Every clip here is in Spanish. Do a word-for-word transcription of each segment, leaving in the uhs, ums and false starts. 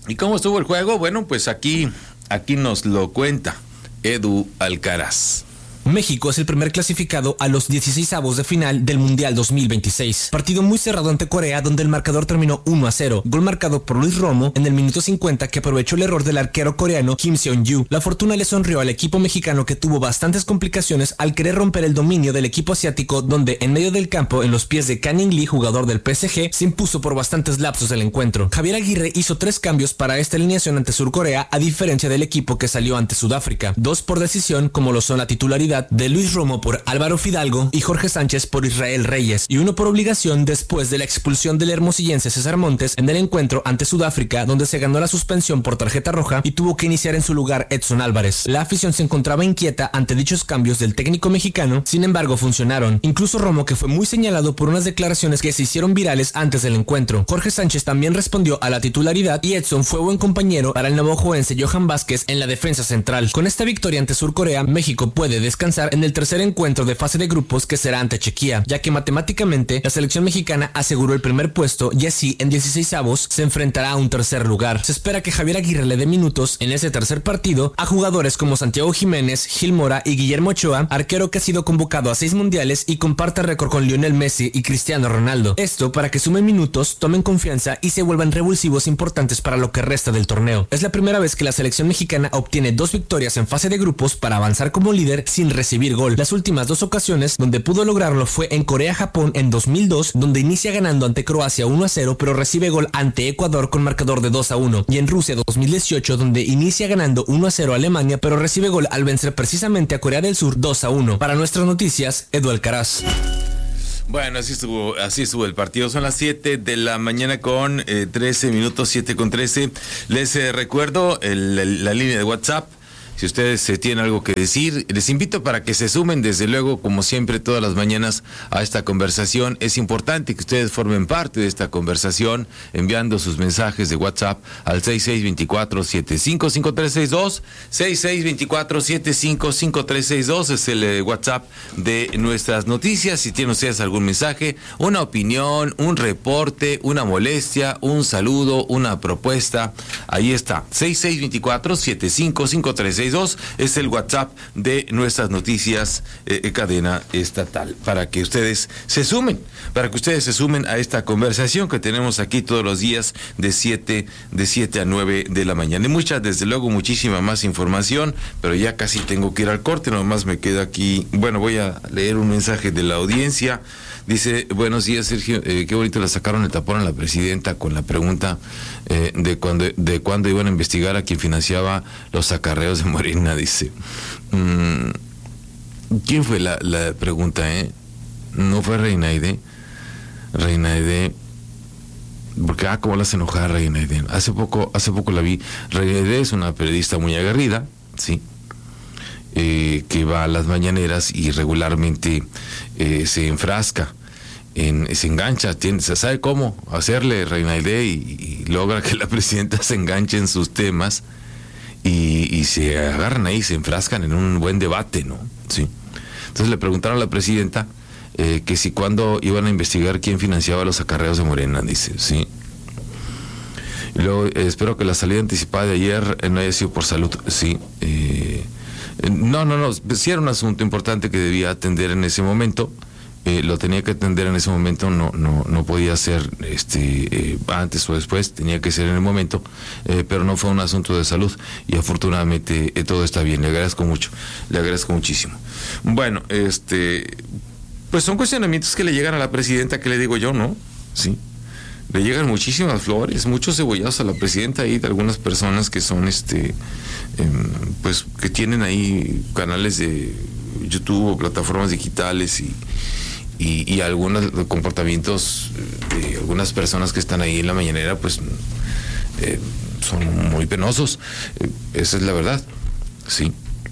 ¿Y cómo estuvo el juego? Bueno, pues aquí, aquí nos lo cuenta Edu Alcaraz. México es el primer clasificado a los dieciseisavos de final del Mundial dos mil veintiséis. Partido muy cerrado ante Corea, donde el marcador terminó uno a cero. Gol marcado por Luis Romo en el minuto cincuenta, que aprovechó el error del arquero coreano Kim Seon-yu. La fortuna le sonrió al equipo mexicano, que tuvo bastantes complicaciones al querer romper el dominio del equipo asiático, donde en medio del campo, en los pies de Canning Lee, jugador del P S G, se impuso por bastantes lapsos del encuentro. Javier Aguirre hizo tres cambios para esta alineación ante Surcorea, a diferencia del equipo que salió ante Sudáfrica. Dos por decisión, como lo son la titularidad de Luis Romo por Álvaro Fidalgo y Jorge Sánchez por Israel Reyes, y uno por obligación después de la expulsión del hermosillense César Montes en el encuentro ante Sudáfrica, donde se ganó la suspensión por tarjeta roja y tuvo que iniciar en su lugar Edson Álvarez. La afición se encontraba inquieta ante dichos cambios del técnico mexicano, sin embargo funcionaron. Incluso Romo, que fue muy señalado por unas declaraciones que se hicieron virales antes del encuentro. Jorge Sánchez también respondió a la titularidad y Edson fue buen compañero para el navajoense Johan Vázquez en la defensa central. Con esta victoria ante Surcorea, México puede descansar en el tercer encuentro de fase de grupos, que será ante Chequia, ya que matemáticamente la selección mexicana aseguró el primer puesto y así en dieciseisavos se enfrentará a un tercer lugar. Se espera que Javier Aguirre le dé minutos en ese tercer partido a jugadores como Santiago Jiménez, Gil Mora y Guillermo Ochoa, arquero que ha sido convocado a seis mundiales y comparte récord con Lionel Messi y Cristiano Ronaldo. Esto para que sumen minutos, tomen confianza y se vuelvan revulsivos importantes para lo que resta del torneo. Es la primera vez que la selección mexicana obtiene dos victorias en fase de grupos para avanzar como líder sin recibir gol. Las últimas dos ocasiones donde pudo lograrlo fue en Corea-Japón en dos mil dos, donde inicia ganando ante Croacia uno a cero, pero recibe gol ante Ecuador con marcador de dos a uno, y en Rusia dos mil dieciocho, donde inicia ganando uno a cero a Alemania, pero recibe gol al vencer precisamente a Corea del Sur dos a uno. Para nuestras noticias, Edu Alcaraz. Bueno, así estuvo, así estuvo el partido. Son las siete de la mañana con eh, trece minutos, siete con trece. Les eh, recuerdo el, el, la línea de WhatsApp. Si ustedes eh, tienen algo que decir, les invito para que se sumen, desde luego, como siempre, todas las mañanas a esta conversación. Es importante que ustedes formen parte de esta conversación enviando sus mensajes de WhatsApp al seis seis dos cuatro, siete cinco cinco tres seis dos. seis seis dos cuatro, siete cinco cinco tres seis dos es el eh, WhatsApp de nuestras noticias. Si tienen ustedes algún mensaje, una opinión, un reporte, una molestia, un saludo, una propuesta, ahí está. seis seis dos cuatro, siete cinco cinco tres seis dos es el WhatsApp de nuestras noticias eh, cadena estatal, para que ustedes se sumen, para que ustedes se sumen a esta conversación que tenemos aquí todos los días de siete a nueve de la mañana. Y mucha, desde luego, muchísima más información, pero ya casi tengo que ir al corte, nomás me queda aquí. Bueno, voy a leer un mensaje de la audiencia. Dice: buenos días, Sergio, eh, qué bonito le sacaron el tapón a la presidenta con la pregunta eh, de cuándo de cuándo iban a investigar a quien financiaba los acarreos de Morena. Dice, mm, ¿quién fue la, la pregunta? Eh? No fue Reinaide. Reinaide, porque ah, cómo la hace enojar Reinaide. Hace poco, hace poco la vi. Reinaide es una periodista muy aguerrida, sí. Eh, que va a las mañaneras y regularmente eh, se enfrasca, en, se engancha, tiene, se sabe cómo hacerle Reinaide y, y logra que la presidenta se enganche en sus temas y, y se agarran ahí, se enfrascan en un buen debate, ¿no? Sí. Entonces le preguntaron a la presidenta eh, que si cuándo iban a investigar quién financiaba los acarreos de Morena, dice, sí. Y luego, eh, espero que la salida anticipada de ayer eh, no haya sido por salud, sí. Eh, No, no, no, sí era un asunto importante que debía atender en ese momento, eh, lo tenía que atender en ese momento, no no no podía ser este eh, antes o después, tenía que ser en el momento, eh, pero no fue un asunto de salud y afortunadamente eh, todo está bien, le agradezco mucho, le agradezco muchísimo. Bueno, este, pues son cuestionamientos que le llegan a la presidenta, que le digo yo, ¿no? Sí. Le llegan muchísimas flores, muchos cebollazos a la presidenta y de algunas personas que son, este, eh, pues, que tienen ahí canales de YouTube o plataformas digitales y, y, y algunos comportamientos de algunas personas que están ahí en la mañanera, pues, eh, son muy penosos. Eh, esa es la verdad, sí.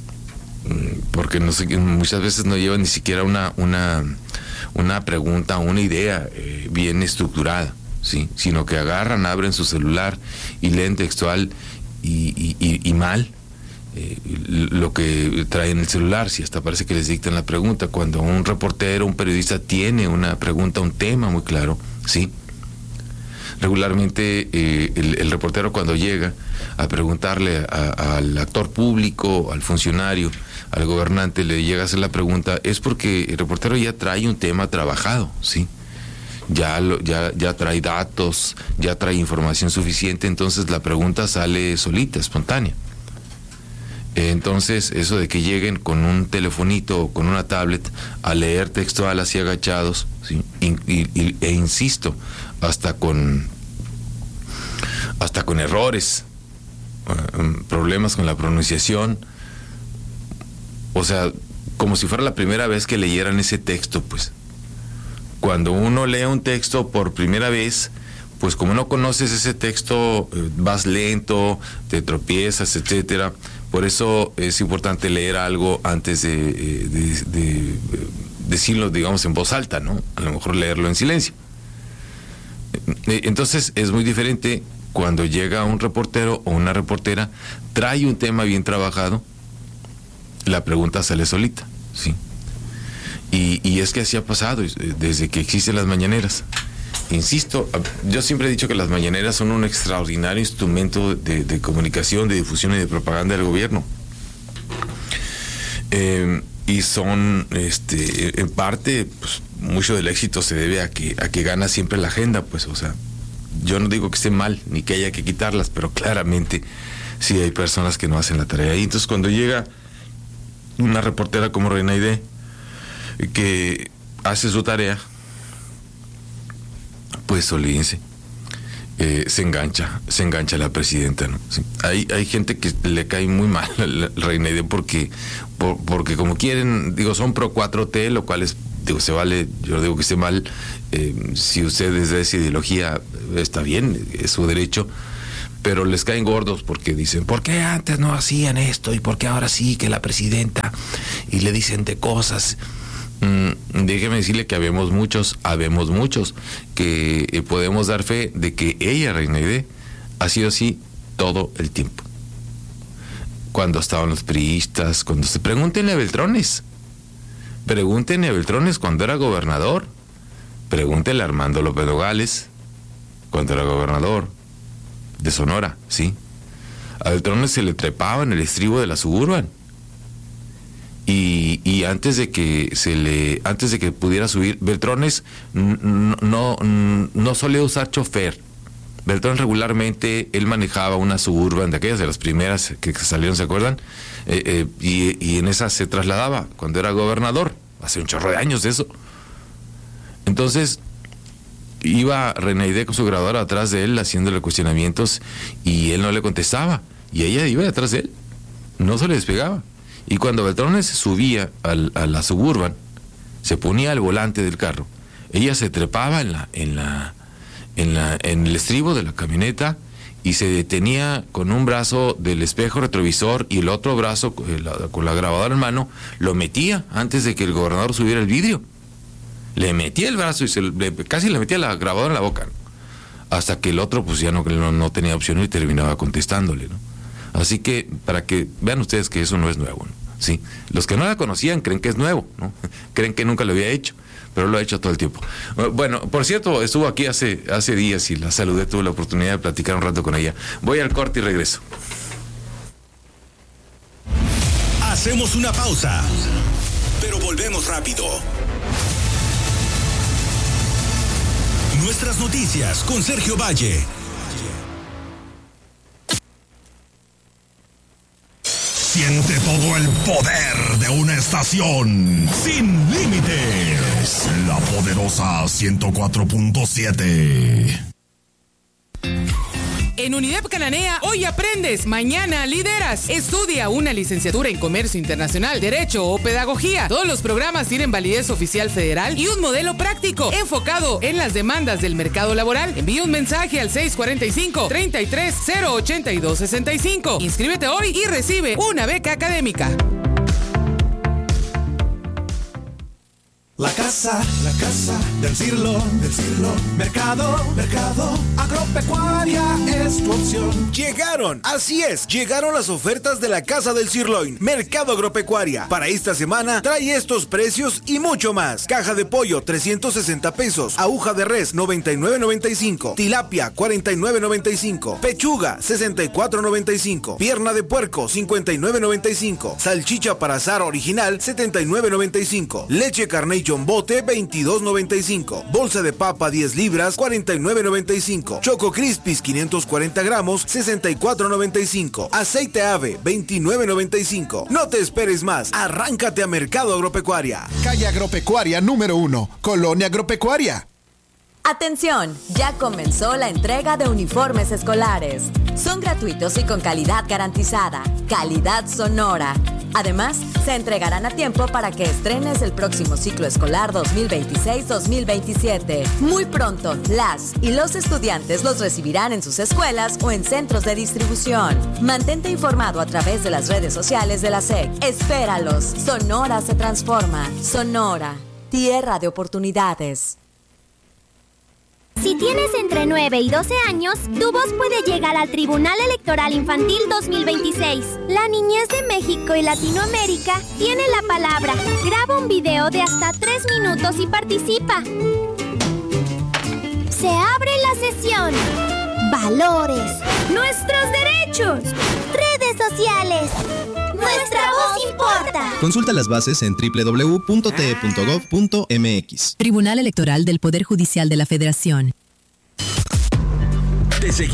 Porque no sé, muchas veces no llevan ni siquiera una, una, una pregunta, una idea eh, bien estructurada. Sí, sino que agarran, abren su celular y leen textual y, y, y, y mal eh, lo que trae en el celular, si hasta parece que les dictan la pregunta, cuando un reportero, un periodista tiene una pregunta, un tema muy claro, sí. regularmente eh, el, el reportero cuando llega a preguntarle a, al actor público, al funcionario, al gobernante, le llega a hacer la pregunta, es porque el reportero ya trae un tema trabajado, ¿sí? Ya, lo, ya, ya trae datos, ya trae información suficiente, entonces la pregunta sale solita, espontánea. Entonces, eso de que lleguen con un telefonito o con una tablet a leer textual así agachados, ¿sí? y, y, e insisto, hasta con hasta con errores, uh, problemas con la pronunciación, o sea, como si fuera la primera vez que leyeran ese texto, pues. Cuando uno lee un texto por primera vez, pues como no conoces ese texto, eh, vas lento, te tropiezas, etcétera. Por eso es importante leer algo antes de, de, de, de decirlo, digamos, en voz alta, ¿no? A lo mejor leerlo en silencio. Entonces es muy diferente cuando llega un reportero o una reportera, trae un tema bien trabajado, la pregunta sale solita, ¿sí? Y, y es que así ha pasado desde que existen las mañaneras. Insisto, yo siempre he dicho que las mañaneras son un extraordinario instrumento de, de comunicación, de difusión y de propaganda del gobierno. Eh, y son, este, en parte, pues, mucho del éxito se debe a que, a que gana siempre la agenda, pues, o sea, yo no digo que esté mal, ni que haya que quitarlas, pero claramente sí hay personas que no hacen la tarea. Y entonces cuando llega una reportera como Renaide, que hace su tarea, pues olvídense, eh, se engancha, se engancha la presidenta, ¿no? Sí. Hay, hay gente que le cae muy mal a la Renaide porque, por, porque como quieren, digo, son pro cuatro T, lo cual es, digo, se vale, yo digo que esté mal, eh, si usted es de esa ideología, está bien, es su derecho, pero les caen gordos porque dicen, ¿por qué antes no hacían esto? ¿Y por qué ahora sí que la presidenta? Y le dicen de cosas. Mm, déjeme decirle que habemos muchos, habemos muchos, que eh, podemos dar fe de que ella, Renaide, ha sido así todo el tiempo. Cuando estaban los priistas, cuando se pregúntenle a Beltrones, pregúntenle a Beltrones cuando era gobernador, pregúntenle a Armando López Nogales cuando era gobernador de Sonora, ¿sí? A Beltrones se le trepaba en el estribo de la Suburban. Y, y antes de que se le, antes de que pudiera subir, Beltrones no, no, no solía usar chofer. Beltrones regularmente, él manejaba una Suburban de aquellas, de las primeras que salieron, ¿se acuerdan? Eh, eh, y, y en esa se trasladaba cuando era gobernador, hace un chorro de años de eso. Entonces, iba Renaide con su grabadora atrás de él haciéndole cuestionamientos y él no le contestaba. Y ella iba detrás de él, no se le despegaba. Y cuando Beltrones subía al, a la Suburban, se ponía al volante del carro, ella se trepaba en la, en la, en la, en el estribo de la camioneta y se detenía con un brazo del espejo retrovisor y el otro brazo la, con la grabadora en mano, lo metía antes de que el gobernador subiera el vidrio. Le metía el brazo y se le, casi le metía la grabadora en la boca, ¿no? Hasta que el otro pues ya no, no, no tenía opción y terminaba contestándole, ¿no? Así que, para que vean ustedes que eso no es nuevo, ¿no? Sí. Los que no la conocían creen que es nuevo, ¿no? Creen que nunca lo había hecho, pero lo ha hecho todo el tiempo. Bueno, por cierto, estuvo aquí hace, hace días y la saludé, tuve la oportunidad de platicar un rato con ella. Voy al corte y regreso. Hacemos una pausa, pero volvemos rápido. Nuestras noticias con Sergio Valle. Siente todo el poder de una estación sin límites. La poderosa ciento cuatro punto siete. En UNIDEP Cananea, hoy aprendes, mañana lideras. Estudia una licenciatura en Comercio Internacional, Derecho o Pedagogía. Todos los programas tienen validez oficial federal y un modelo práctico enfocado en las demandas del mercado laboral. Envía un mensaje al seis cuatro cinco, treinta y tres, cero ochenta y dos sesenta y cinco. Inscríbete hoy y recibe una beca académica. La casa, la casa del Cirlón, del Cirlón. Mercado, mercado, agropecuaria es tu opción. Llegaron, así es, llegaron las ofertas de la Casa del Cirlón, Mercado Agropecuaria. Para esta semana trae estos precios y mucho más. Caja de pollo, trescientos sesenta pesos. Aguja de res, noventa y nueve noventa y cinco. Tilapia, cuarenta y nueve noventa y cinco. Pechuga, sesenta y cuatro noventa y cinco. Pierna de puerco, cincuenta y nueve noventa y cinco. Salchicha para asar original, setenta y nueve noventa y cinco. Leche Carnation bote, veintidós noventa y cinco. Bolsa de papa, diez libras, cuarenta y nueve noventa y cinco. Choco Crispies, quinientos cuarenta gramos, sesenta y cuatro noventa y cinco. Aceite ave, veintinueve noventa y cinco. No te esperes más, arráncate a Mercado Agropecuaria. Calle Agropecuaria número uno, Colonia Agropecuaria. Atención, ya comenzó la entrega de uniformes escolares. Son gratuitos y con calidad garantizada. Calidad Sonora. Además, se entregarán a tiempo para que estrenes el próximo ciclo escolar dos mil veintiséis dos mil veintisiete. Muy pronto, las y los estudiantes los recibirán en sus escuelas o en centros de distribución. Mantente informado a través de las redes sociales de la S E C. Espéralos. Sonora se transforma. Sonora, tierra de oportunidades. Si tienes entre nueve y doce años, tu voz puede llegar al Tribunal Electoral Infantil dos mil veintiséis. La niñez de México y Latinoamérica tiene la palabra. Graba un video de hasta tres minutos y participa. Se abre la sesión. Valores. Nuestros derechos. Redes sociales. Nuestra voz importa. Consulta las bases en doble u doble u doble u punto t e punto gov punto m x. Tribunal Electoral del Poder Judicial de la Federación. Te